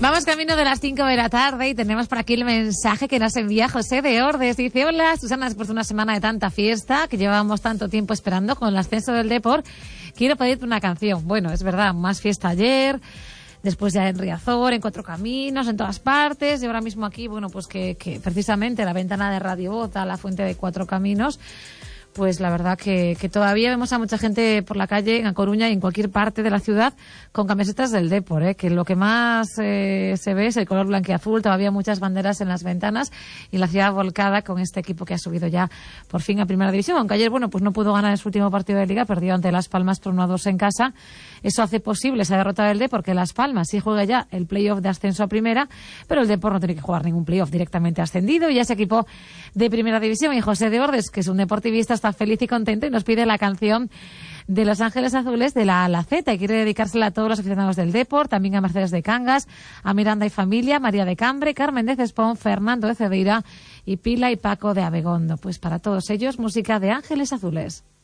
Vamos camino de las 5 de la tarde y tenemos por aquí el mensaje que nos envía José de Ordes. Dice: hola, Susana, después de una semana de tanta fiesta que llevábamos tanto tiempo esperando con el ascenso del Depor, quiero pedirte una canción. Bueno, es verdad, más fiesta ayer, después ya en Riazor, en Cuatro Caminos, en todas partes, y ahora mismo aquí, bueno, pues que precisamente la ventana de Radio Bota, la fuente de Cuatro Caminos, pues la verdad que todavía vemos a mucha gente por la calle en A Coruña y en cualquier parte de la ciudad con camisetas del Depor, que lo que más se ve es el color blanquiazul, todavía muchas banderas en las ventanas y la ciudad volcada con este equipo que ha subido ya por fin a Primera División, aunque ayer, bueno, pues no pudo ganar en su último partido de Liga, perdió ante Las Palmas por 1-2 en casa. Eso hace posible esa derrota del Depor, porque Las Palmas sí juega ya el playoff de ascenso a Primera, pero el Depor no tiene que jugar ningún playoff, directamente ascendido y ya es equipo de Primera División. Y José de Ordes, que es un deportivista, está feliz y contento y nos pide la canción de Los Ángeles Azules de la A a la Z y quiere dedicársela a todos los aficionados del Depor, también a Mercedes de Cangas, a Miranda y familia, María de Cambre, Carmen de Cespón, Fernando de Cedeira y Pila y Paco de Abegondo. Pues para todos ellos, música de Ángeles Azules.